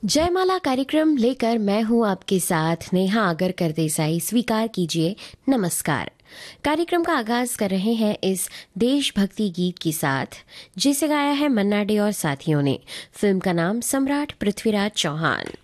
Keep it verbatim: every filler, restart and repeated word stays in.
जयमाला कार्यक्रम लेकर मैं हूं आपके साथ नेहा आगरकर देसाई। स्वीकार कीजिए नमस्कार। कार्यक्रम का आगाज कर रहे हैं इस देशभक्ति गीत के साथ, जिसे गाया है मन्ना डे और साथियों ने। फिल्म का नाम सम्राट पृथ्वीराज चौहान।